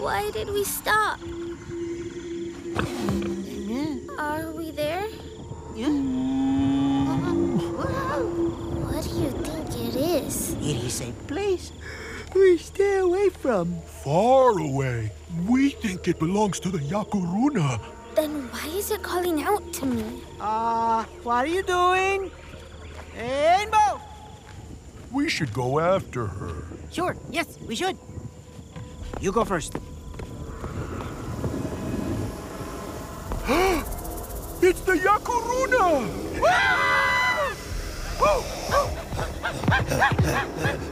Why did we stop? Are we there? What do you think it is? It is a place we stay away from. Far away. We think it belongs to the Yakuruna. Then why is it calling out to me? What are you doing? Rainbow! We should go after her. Sure, yes, we should. You go first. It's the Yakuruna!